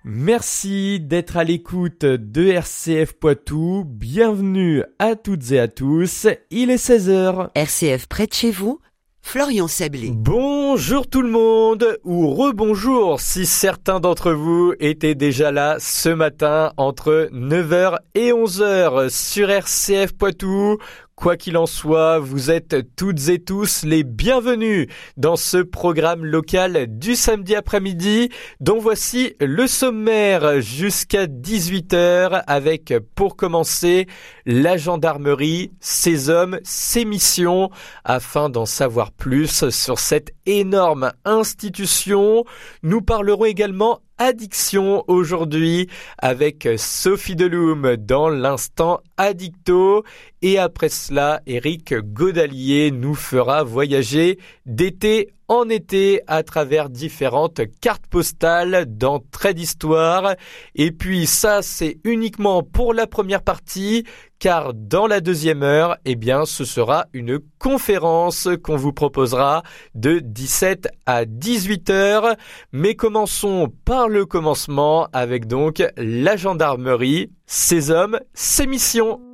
Merci d'être à l'écoute de RCF Poitou. Bienvenue à toutes et à tous. Il est 16h. RCF près de chez vous, Florian Sablé. Bonjour tout le monde, ou rebonjour si certains d'entre vous étaient déjà là ce matin entre 9h et 11h sur RCF Poitou. Quoi qu'il en soit, vous êtes toutes et tous les bienvenus dans ce programme local du samedi après-midi dont voici le sommaire jusqu'à 18h avec pour commencer la gendarmerie, ses hommes, ses missions. Afin d'en savoir plus sur cette énorme institution, nous parlerons également addiction aujourd'hui avec Sophie Deloum dans l'instant Addicto et après cela Eric Godalier nous fera voyager d'été en été à travers différentes cartes postales dans Trait d'Histoire. Et puis ça c'est uniquement pour la première partie car dans la deuxième heure, ce sera une conférence qu'on vous proposera de 17 à 18 heures. Mais commençons par le commencement avec donc la gendarmerie, ses hommes, ses missions.